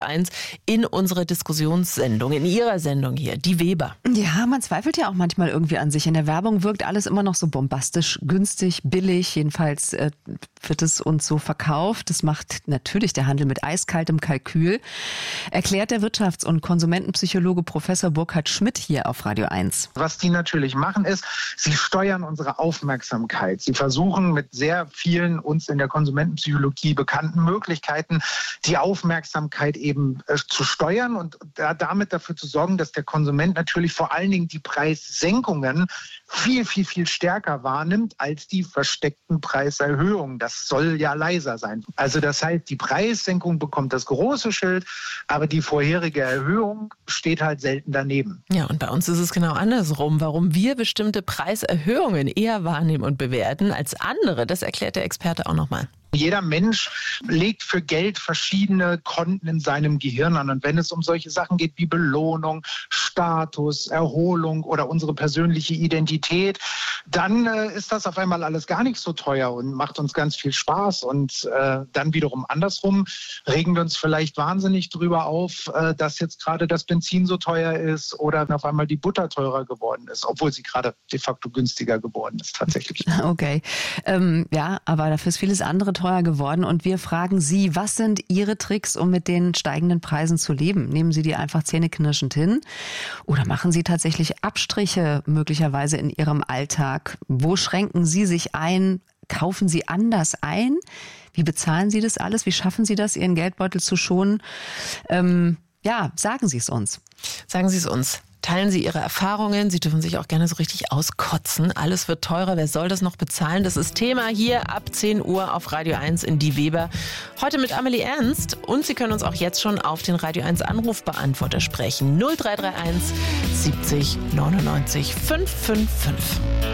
1 in unsere Diskussionssendung, in Ihrer Sendung hier, die Weber. Ja, man zweifelt ja auch manchmal irgendwie an sich. In der Werbung wirkt alles immer noch so bombastisch, günstig, billig. Jedenfalls wird es uns so verkauft. Das macht natürlich der Handel mit eiskaltem Kalkül. Erklärt der Wirtschafts- und Konsumentenpsychologe Professor Burkhard Schmidt hier auf Radio 1. Was die natürlich machen ist, sie steuern unsere Aufmerksamkeit. Sie versuchen mit sehr vielen uns in der Konsumentenpsychologie bekannten Möglichkeiten, die Aufmerksamkeit eben zu steuern und damit dafür zu sorgen, dass der Konsument natürlich vor allen Dingen die Preissenkungen viel stärker wahrnimmt als die versteckten Preiserhöhungen. Das soll ja leiser sein. Also das heißt, die Preissenkung bekommt das große Schild, aber die vorherige Erhöhung steht halt selten daneben. Ja, und bei uns ist es genau andersrum. Warum wir bestimmte Preiserhöhungen eher wahrnehmen und bewerten als andere, das erklärt der Experte auch nochmal. Jeder Mensch legt für Geld verschiedene Konten in seinem Gehirn an. Und wenn es um solche Sachen geht wie Belohnung, Status, Erholung oder unsere persönliche Identität, dann ist das auf einmal alles gar nicht so teuer und macht uns ganz viel Spaß. Und dann wiederum andersrum regen wir uns vielleicht wahnsinnig drüber auf, dass jetzt gerade das Benzin so teuer ist oder auf einmal die Butter teurer geworden ist, obwohl sie gerade de facto günstiger geworden ist tatsächlich. Okay, ja, aber dafür ist vieles andere teuer geworden und wir fragen Sie, was sind Ihre Tricks, um mit den steigenden Preisen zu leben? Nehmen Sie die einfach zähneknirschend hin oder machen Sie tatsächlich Abstriche möglicherweise in Ihrem Alltag? Wo schränken Sie sich ein? Kaufen Sie anders ein? Wie bezahlen Sie das alles? Wie schaffen Sie das, Ihren Geldbeutel zu schonen? Ja, sagen Sie es uns. Sagen Sie es uns. Teilen Sie Ihre Erfahrungen. Sie dürfen sich auch gerne so richtig auskotzen. Alles wird teurer. Wer soll das noch bezahlen? Das ist Thema hier ab 10 Uhr auf Radio 1 in Die Weber. Heute mit Amelie Ernst. Und Sie können uns auch jetzt schon auf den Radio 1 Anrufbeantworter sprechen. 0331 70 99 555.